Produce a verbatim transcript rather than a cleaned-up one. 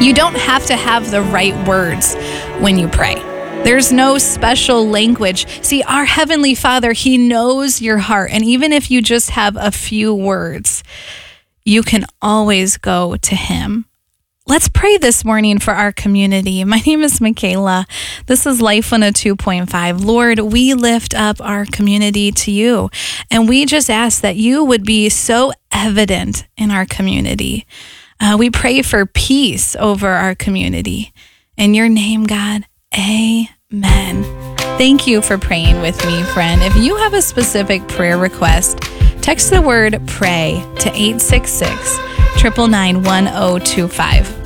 You don't have to have the right words when you pray. There's no special language. See, our Heavenly Father, He knows your heart. And even if you just have a few words, you can always go to Him. Let's pray this morning for our community. My name is Michaela. This is Life one oh two point five. Lord, we lift up our community to you, and we just ask that you would be so evident in our community. Uh, we pray for peace over our community. In your name, God, amen. Thank you for praying with me, friend. If you have a specific prayer request, text the word pray to eight six six, nine nine nine, one oh two five.